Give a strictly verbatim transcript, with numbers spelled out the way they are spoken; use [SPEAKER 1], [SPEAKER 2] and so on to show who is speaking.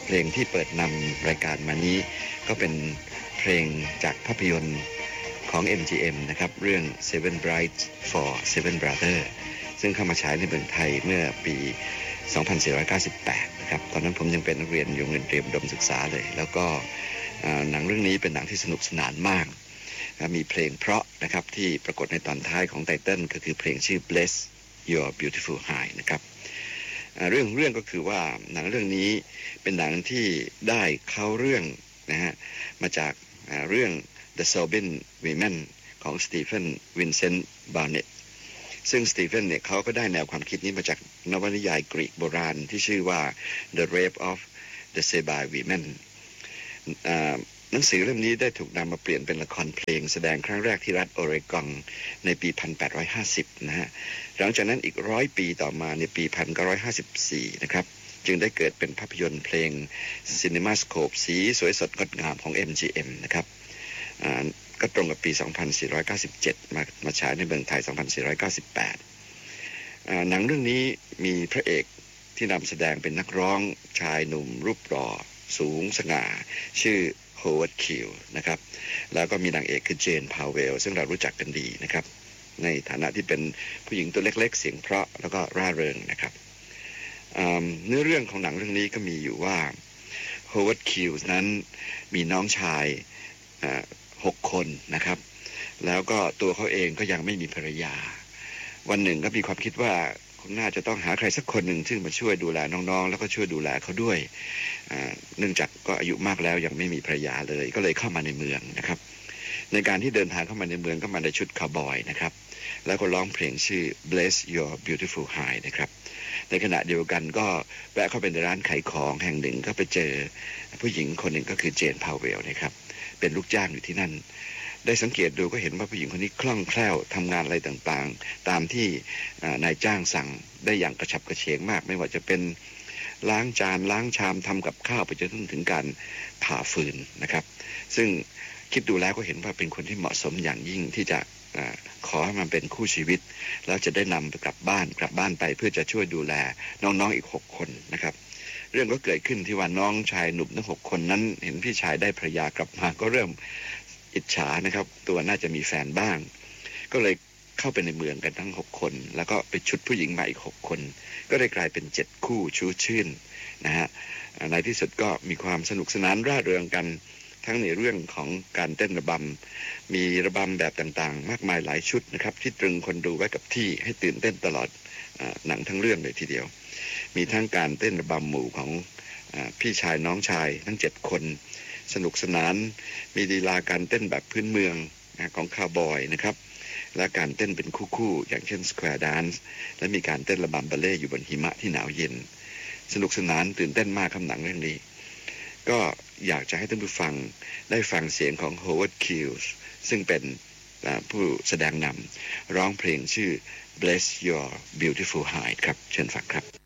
[SPEAKER 1] เพลงที่เปิดนำรายการมานี้ก็เป็นเพลงจากภาพยนตร์ของ เอ็ม จี เอ็ม นะครับเรื่อง Seven Brides for Seven Brothers ซึ่งเข้ามาฉายในเมืองไทยเมื่อปี สองพันสี่ร้อยเก้าสิบแปด นะครับตอนนั้นผมยังเป็นนักเรียนอยู่โรงเรียนเตรียมอุดมศึกษาเลยแล้วก็หนังเรื่องนี้เป็นหนังที่สนุกสนานมากมีเพลงเพราะนะครับที่ปรากฏในตอนท้ายของไตเติ้ลก็คือเพลงชื่อ Bless Your Beautiful High นะครับเรื่องเรื่องก็คือว่าหนังเรื่องนี้เป็นหนังที่ได้เข้าเรื่องนะฮะมาจากเรื่อง The Sobbing Women ของสตีเฟนวินเซนต์บาร์เน็ตซึ่งสตีเฟนเนี่ยเขาก็ได้แนวความคิดนี้มาจากนวนิยายกรีกโบราณที่ชื่อว่า The Rape of the Theban Women หนังสือเล่มนี้ได้ถูกนำมาเปลี่ยนเป็นละครเพลงแสดงครั้งแรกที่รัฐโอเรกอนในปี หนึ่งพันแปดร้อยห้าสิบ นะฮะหลังจากนั้นอีกร้อยปีต่อมาในปี หนึ่งพันเก้าร้อยห้าสิบสี่ นะครับจึงได้เกิดเป็นภาพยนตร์เพลง CinemaScope สีสวยสดงดงามของ เอ็ม จี เอ็ม นะครับก็ตรงกับปี สองพันสี่ร้อยเก้าสิบเจ็ด มามาฉายในเมืองไทย สองพันสี่ร้อยเก้าสิบแปด หนังเรื่องนี้มีพระเอกที่นำแสดงเป็นนักร้องชายหนุ่มรูปหล่อสูงสง่าชื่อโฮเวิร์ดคิวนะครับแล้วก็มีนางเอกคือเจนพาวเวลซึ่งเรารู้จักกันดีนะครับในฐานะที่เป็นผู้หญิงตัวเล็กๆเสียงเพราะแล้วก็ร่าเริงนะครับเนื้อเรื่องของหนังเรื่องนี้ก็มีอยู่ว่าโฮเวิร์ดคิวนั้นมีน้องชายหกคนนะครับแล้วก็ตัวเขาเองก็ยังไม่มีภรรยาวันหนึ่งก็มีความคิดว่าคงน่าจะต้องหาใครสักคนหนึ่งซึ่งมาช่วยดูแลน้องๆแล้วก็ช่วยดูแลเขาด้วยเนื่องจากก็อายุมากแล้วยังไม่มีภรรยาเลยก็เลยเข้ามาในเมืองนะครับในการที่เดินทางเข้ามาในเมืองก็มาในชุดคาวบอยนะครับแล้วก็ร้องเพลงชื่อ Bless Your Beautiful High นะครับในขณะเดียวกันก็แวะเข้าไปในร้านขายของแห่งหนึ่งก็ไปเจอผู้หญิงคนหนึ่งก็คือเจนพาวเวลนะครับเป็นลูกจ้างอยู่ที่นั่นได้สังเกตดูก็เห็นว่าผู้หญิงคนนี้คล่องแคล่วทำงานอะไรต่างๆตามที่นายจ้างสั่งได้อย่างกระฉับกระเฉงมากไม่ว่าจะเป็นล้างจานล้างชามทำกับข้าวไปจนถึงการผ่าฟืนนะครับซึ่งคิดดูแล้วก็เห็นว่าเป็นคนที่เหมาะสมอย่างยิ่งที่จะขอให้มันเป็นคู่ชีวิตแล้วจะได้นำกลับบ้านกลับบ้านไปเพื่อจะช่วยดูแลน้องๆอีกหกคนนะครับเรื่องก็เกิดขึ้นที่ว่าน้องชายหนุ่มทั้งหกคนนั้นเห็นพี่ชายได้ภรรยากลับมาก็เริ่มอิจฉานะครับตัวน่าจะมีแฟนบ้างก็เลยเข้าไปในเมืองกันทั้งหกคนแล้วก็ไปชุดผู้หญิงมาอีกหกคนก็ได้กลายเป็นเจ็ดคู่ชูชื่นนะฮะในที่สุดก็มีความสนุกสนานร่าเริงกันทั้งในเรื่องของการเต้นระบำมีระบำแบบต่างๆมากมายหลายชุดนะครับที่ตรึงคนดูไว้กับที่ให้ตื่นเต้นตลอดหนังทั้งเรื่องเลยทีเดียวมีทั้งการเต้นระบำหมู่ของพี่ชายน้องชายทั้งเจ็ดคนสนุกสนานมีลีลาการเต้นแบบพื้นเมืองของคาวบอยนะครับและการเต้นเป็นคู่ๆอย่างเช่นสแควร์แดนซ์และมีการเต้นระบำบัลเล่ต์อยู่บนหิมะที่หนาวเย็นสนุกสนานตื่นเต้นมากคำหนังเรื่องนี้ก็อยากจะให้ท่านผู้ฟังได้ฟังเสียงของโฮเวิร์ดคิวส์ซึ่งเป็นผู้แสดงนำร้องเพลงชื่อ Bless Your Beautiful High ครับเชิญฟังครับ